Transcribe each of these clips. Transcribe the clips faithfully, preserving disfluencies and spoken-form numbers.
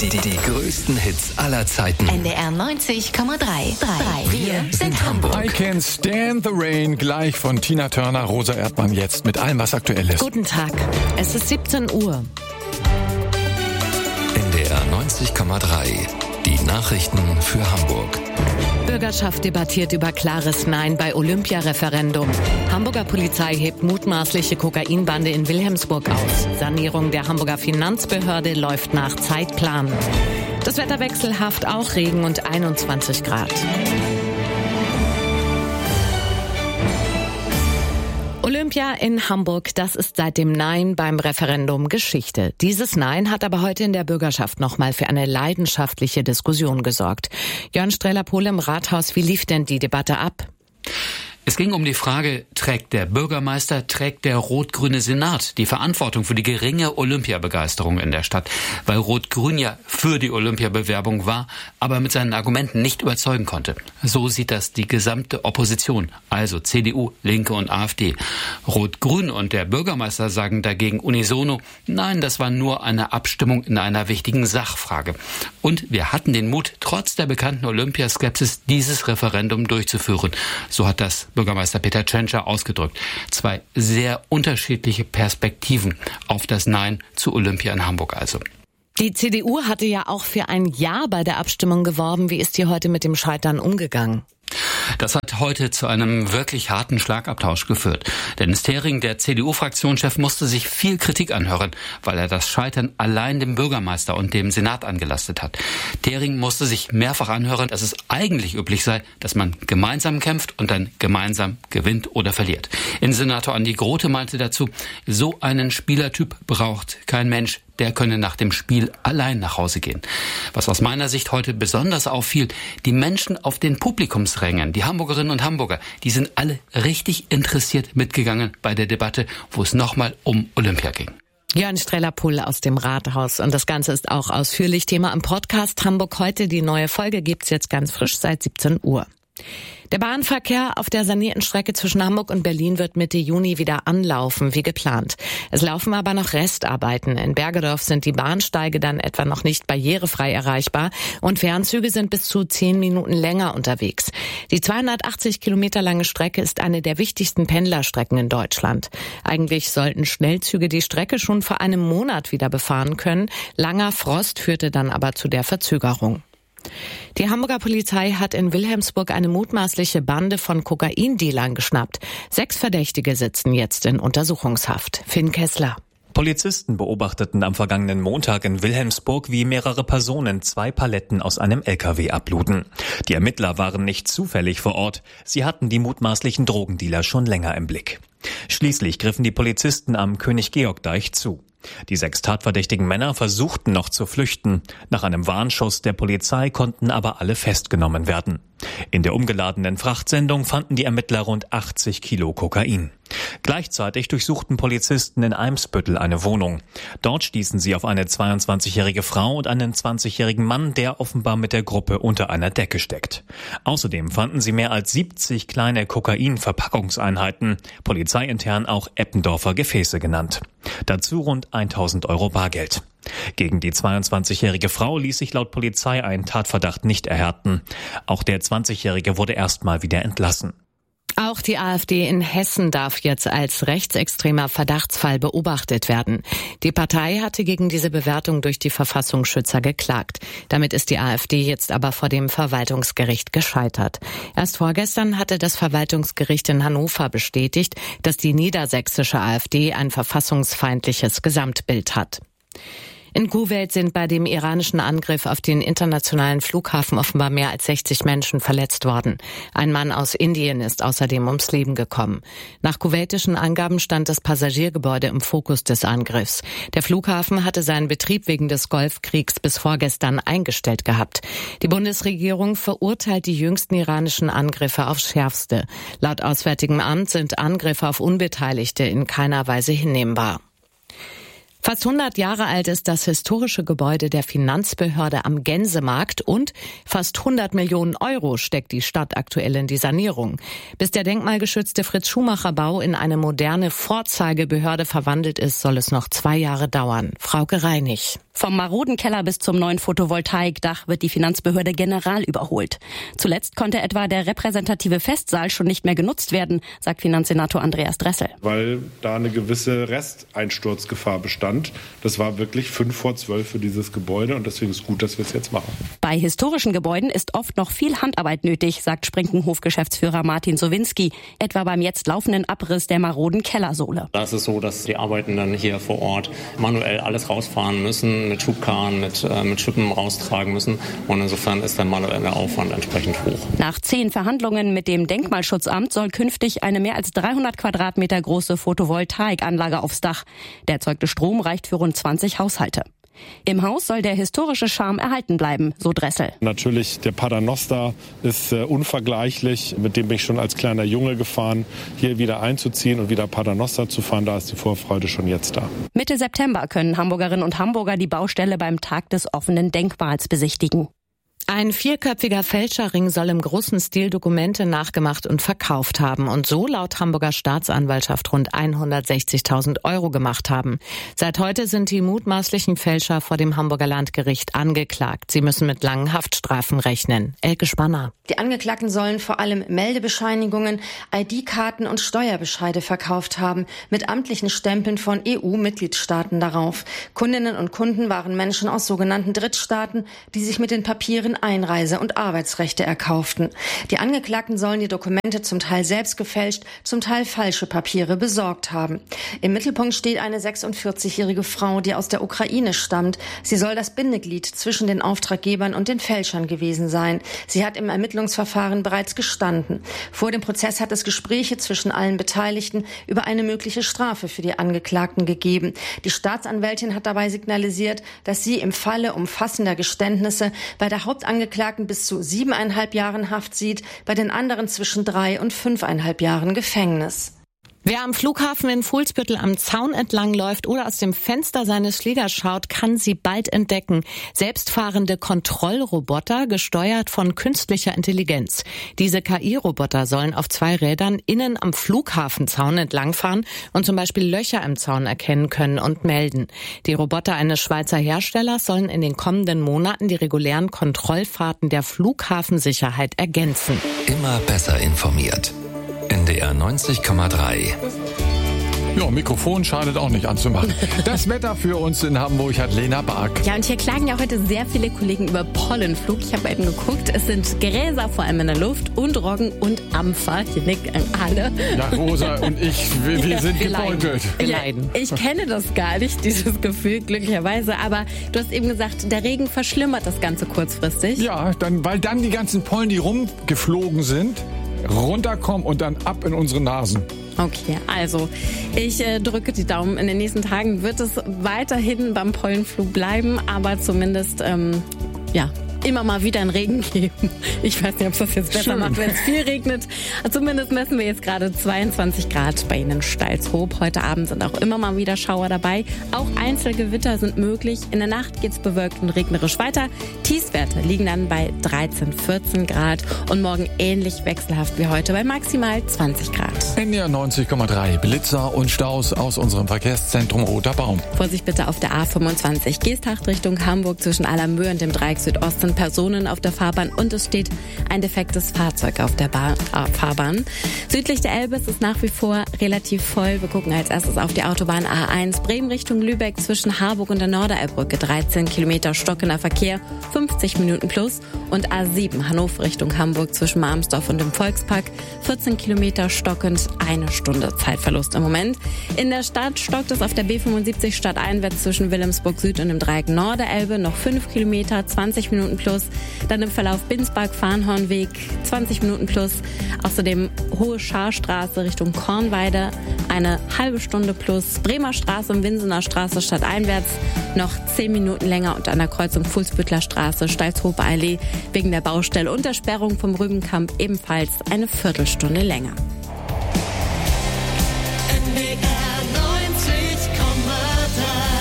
Die, die, die größten Hits aller Zeiten. N D R neunzig Komma drei. Wir sind Hamburg. I Can Stand the Rain, gleich von Tina Turner, Rosa Erdmann jetzt mit allem, was aktuell ist. Guten Tag, es ist siebzehn Uhr. N D R neunzig Komma drei. Die Nachrichten für Hamburg. Bürgerschaft debattiert über klares Nein bei Olympia-Referendum. Hamburger Polizei hebt mutmaßliche Kokainbande in Wilhelmsburg aus. Sanierung der Hamburger Finanzbehörde läuft nach Zeitplan. Das Wetter wechselhaft, auch Regen und einundzwanzig Grad. Olympia in Hamburg, das ist seit dem Nein beim Referendum Geschichte. Dieses Nein hat aber heute in der Bürgerschaft nochmal für eine leidenschaftliche Diskussion gesorgt. Jörn Streller-Pohl im Rathaus, wie lief denn die Debatte ab? Es ging um die Frage, trägt der Bürgermeister, trägt der rot-grüne Senat die Verantwortung für die geringe Olympiabegeisterung in der Stadt, weil Rot-Grün ja für die Olympiabewerbung war, aber mit seinen Argumenten nicht überzeugen konnte. So sieht das die gesamte Opposition, also C D U, Linke und AfD. Rot-Grün und der Bürgermeister sagen dagegen unisono, nein, das war nur eine Abstimmung in einer wichtigen Sachfrage. Und wir hatten den Mut, trotz der bekannten Olympiaskepsis dieses Referendum durchzuführen. So hat das Bürgermeister Peter Tschentscher ausgedrückt. Zwei sehr unterschiedliche Perspektiven auf das Nein zu Olympia in Hamburg also. Die C D U hatte ja auch für ein Ja bei der Abstimmung geworben. Wie ist die heute mit dem Scheitern umgegangen? Das hat heute zu einem wirklich harten Schlagabtausch geführt. Dennis Thering, der C D U-Fraktionschef, musste sich viel Kritik anhören, weil er das Scheitern allein dem Bürgermeister und dem Senat angelastet hat. Thering musste sich mehrfach anhören, dass es eigentlich üblich sei, dass man gemeinsam kämpft und dann gemeinsam gewinnt oder verliert. Innensenator Andi Grote meinte dazu, so einen Spielertyp braucht kein Mensch. Der könne nach dem Spiel allein nach Hause gehen. Was aus meiner Sicht heute besonders auffiel, die Menschen auf den Publikumsrängen, die Hamburgerinnen und Hamburger, die sind alle richtig interessiert mitgegangen bei der Debatte, wo es nochmal um Olympia ging. Jörn Streller-Pohl aus dem Rathaus. Und das Ganze ist auch ausführlich Thema im Podcast Hamburg heute. Die neue Folge gibt's jetzt ganz frisch seit siebzehn Uhr. Der Bahnverkehr auf der sanierten Strecke zwischen Hamburg und Berlin wird Mitte Juni wieder anlaufen, wie geplant. Es laufen aber noch Restarbeiten. In Bergedorf sind die Bahnsteige dann etwa noch nicht barrierefrei erreichbar und Fernzüge sind bis zu zehn Minuten länger unterwegs. Die zweihundertachtzig Kilometer lange Strecke ist eine der wichtigsten Pendlerstrecken in Deutschland. Eigentlich sollten Schnellzüge die Strecke schon vor einem Monat wieder befahren können. Langer Frost führte dann aber zu der Verzögerung. Die Hamburger Polizei hat in Wilhelmsburg eine mutmaßliche Bande von Kokaindealern geschnappt. Sechs Verdächtige sitzen jetzt in Untersuchungshaft. Finn Kessler. Polizisten beobachteten am vergangenen Montag in Wilhelmsburg, wie mehrere Personen zwei Paletten aus einem L K W abluden. Die Ermittler waren nicht zufällig vor Ort. Sie hatten die mutmaßlichen Drogendealer schon länger im Blick. Schließlich griffen die Polizisten am König-Georg-Deich zu. Die sechs tatverdächtigen Männer versuchten noch zu flüchten. Nach einem Warnschuss der Polizei konnten aber alle festgenommen werden. In der umgeladenen Frachtsendung fanden die Ermittler rund achtzig Kilo Kokain. Gleichzeitig durchsuchten Polizisten in Eimsbüttel eine Wohnung. Dort stießen sie auf eine zweiundzwanzigjährige Frau und einen zwanzigjährigen Mann, der offenbar mit der Gruppe unter einer Decke steckt. Außerdem fanden sie mehr als siebzig kleine Kokain-Verpackungseinheiten, polizeiintern auch Eppendorfer Gefäße genannt. Dazu rund tausend Euro Bargeld. Gegen die zweiundzwanzigjährige Frau ließ sich laut Polizei ein Tatverdacht nicht erhärten. Auch der zwanzigjährige wurde erstmal wieder entlassen. Auch die AfD in Hessen darf jetzt als rechtsextremer Verdachtsfall beobachtet werden. Die Partei hatte gegen diese Bewertung durch die Verfassungsschützer geklagt. Damit ist die AfD jetzt aber vor dem Verwaltungsgericht gescheitert. Erst vorgestern hatte das Verwaltungsgericht in Hannover bestätigt, dass die niedersächsische AfD ein verfassungsfeindliches Gesamtbild hat. In Kuwait sind bei dem iranischen Angriff auf den internationalen Flughafen offenbar mehr als sechzig Menschen verletzt worden. Ein Mann aus Indien ist außerdem ums Leben gekommen. Nach kuwaitischen Angaben stand das Passagiergebäude im Fokus des Angriffs. Der Flughafen hatte seinen Betrieb wegen des Golfkriegs bis vorgestern eingestellt gehabt. Die Bundesregierung verurteilt die jüngsten iranischen Angriffe aufs Schärfste. Laut Auswärtigem Amt sind Angriffe auf Unbeteiligte in keiner Weise hinnehmbar. Fast hundert Jahre alt ist das historische Gebäude der Finanzbehörde am Gänsemarkt und fast hundert Millionen Euro steckt die Stadt aktuell in die Sanierung. Bis der denkmalgeschützte Fritz-Schumacher-Bau in eine moderne Vorzeigebehörde verwandelt ist, soll es noch zwei Jahre dauern. Frauke Reinig. Vom maroden Keller bis zum neuen Photovoltaikdach wird die Finanzbehörde general überholt. Zuletzt konnte etwa der repräsentative Festsaal schon nicht mehr genutzt werden, sagt Finanzsenator Andreas Dressel. Weil da eine gewisse Resteinsturzgefahr bestand. Das war wirklich fünf vor zwölf für dieses Gebäude und deswegen ist gut, dass wir es jetzt machen. Bei historischen Gebäuden ist oft noch viel Handarbeit nötig, sagt Sprinkenhof-Geschäftsführer Martin Sowinski, etwa beim jetzt laufenden Abriss der maroden Kellersohle. Da ist es so, dass die Arbeitenden hier vor Ort manuell alles rausfahren müssen, mit Schubkarren, mit, äh, mit Schippen raustragen müssen und insofern ist der manuelle Aufwand entsprechend hoch. Nach zehn Verhandlungen mit dem Denkmalschutzamt soll künftig eine mehr als dreihundert Quadratmeter große Photovoltaikanlage aufs Dach. Der erzeugte Strom reicht für rund zwanzig Haushalte. Im Haus soll der historische Charme erhalten bleiben, so Dressel. Natürlich, der Paternoster ist äh, unvergleichlich. Mit dem bin ich schon als kleiner Junge gefahren. Hier wieder einzuziehen und wieder Paternoster zu fahren, da ist die Vorfreude schon jetzt da. Mitte September können Hamburgerinnen und Hamburger die Baustelle beim Tag des offenen Denkmals besichtigen. Ein vierköpfiger Fälscherring soll im großen Stil Dokumente nachgemacht und verkauft haben und so laut Hamburger Staatsanwaltschaft rund hundertsechzigtausend Euro gemacht haben. Seit heute sind die mutmaßlichen Fälscher vor dem Hamburger Landgericht angeklagt. Sie müssen mit langen Haftstrafen rechnen. Elke Spanner. Die Angeklagten sollen vor allem Meldebescheinigungen, I D-Karten und Steuerbescheide verkauft haben, mit amtlichen Stempeln von E U-Mitgliedstaaten darauf. Kundinnen und Kunden waren Menschen aus sogenannten Drittstaaten, die sich mit den Papieren Einreise- und Arbeitsrechte erkauften. Die Angeklagten sollen die Dokumente zum Teil selbst gefälscht, zum Teil falsche Papiere besorgt haben. Im Mittelpunkt steht eine sechsundvierzigjährige Frau, die aus der Ukraine stammt. Sie soll das Bindeglied zwischen den Auftraggebern und den Fälschern gewesen sein. Sie hat im Ermittlungsverfahren bereits gestanden. Vor dem Prozess hat es Gespräche zwischen allen Beteiligten über eine mögliche Strafe für die Angeklagten gegeben. Die Staatsanwältin hat dabei signalisiert, dass sie im Falle umfassender Geständnisse bei der Hauptangeklagten bis zu siebeneinhalb Jahren Haft sieht, bei den anderen zwischen drei und fünfeinhalb Jahren Gefängnis. Wer am Flughafen in Fuhlsbüttel am Zaun entlang läuft oder aus dem Fenster seines Fliegers schaut, kann sie bald entdecken. Selbstfahrende Kontrollroboter, gesteuert von künstlicher Intelligenz. Diese K I-Roboter sollen auf zwei Rädern innen am Flughafenzaun entlangfahren und zum Beispiel Löcher im Zaun erkennen können und melden. Die Roboter eines Schweizer Herstellers sollen in den kommenden Monaten die regulären Kontrollfahrten der Flughafensicherheit ergänzen. Immer besser informiert. N D R neunzig Komma drei. Ja, Mikrofon schadet auch nicht anzumachen. Das Wetter für uns in Hamburg hat Lena Bark. Ja, und hier klagen ja heute sehr viele Kollegen über Pollenflug. Ich habe eben geguckt, es sind Gräser vor allem in der Luft und Roggen und Ampfer. Hier nicken alle. Ja, Rosa und ich, wir, wir ja, sind wir gebeutelt. Wir leiden. Ja, ich kenne das gar nicht, dieses Gefühl, glücklicherweise. Aber du hast eben gesagt, der Regen verschlimmert das Ganze kurzfristig. Ja, dann, weil dann die ganzen Pollen, die rumgeflogen sind, runterkommen und dann ab in unsere Nasen. Okay, also ich äh, drücke die Daumen. In den nächsten Tagen wird es weiterhin beim Pollenflug bleiben, aber zumindest, ähm, ja, immer mal wieder einen Regen geben. Ich weiß nicht, ob es das jetzt besser Schön. macht, wenn es viel regnet. Zumindest messen wir jetzt gerade zweiundzwanzig Grad bei Ihnen in Stalzhoop. Heute Abend sind auch immer mal wieder Schauer dabei. Auch Einzelgewitter sind möglich. In der Nacht geht es bewölkt und regnerisch weiter. Tiefstwerte liegen dann bei dreizehn, vierzehn Grad und morgen ähnlich wechselhaft wie heute bei maximal zwanzig Grad. N D R neunzig Komma drei. Blitzer und Staus aus unserem Verkehrszentrum Roter Baum. Vorsicht bitte auf der A fünfundzwanzig. Geesthacht Richtung Hamburg zwischen Allermöhe und dem Dreieck Südosten. Personen auf der Fahrbahn und es steht ein defektes Fahrzeug auf der Bar- äh, Fahrbahn. Südlich der Elbe ist es nach wie vor relativ voll. Wir gucken als erstes auf die Autobahn A eins Bremen Richtung Lübeck zwischen Harburg und der Norderelbbrücke. dreizehn Kilometer stockender Verkehr, fünfzig Minuten plus. Und A sieben Hannover Richtung Hamburg zwischen Marmsdorf und dem Volkspark. vierzehn Kilometer stockend, eine Stunde Zeitverlust im Moment. In der Stadt stockt es auf der B fünfundsiebzig stadteinwärts zwischen Wilhelmsburg Süd und dem Dreieck Norderelbe noch fünf Kilometer, zwanzig Minuten plus. Dann im Verlauf Binsbach-Farnhornweg zwanzig Minuten plus. Außerdem Hohe Scharstraße Richtung Kornweide eine halbe Stunde plus. Bremer Straße und Winsener Straße stadteinwärts noch zehn Minuten länger und an der Kreuzung Fuhlsbüttler Straße, Stalzhofer Allee wegen der Baustelle und der Sperrung vom Rübenkamp ebenfalls eine Viertelstunde länger. Mit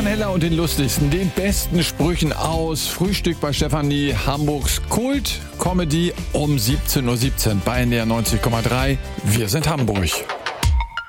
Stefan Heller und den lustigsten, den besten Sprüchen aus Frühstück bei Stefanie, Hamburgs Kult-Comedy um siebzehn Uhr siebzehn bei N D R neunzig Komma drei. Wir sind Hamburg.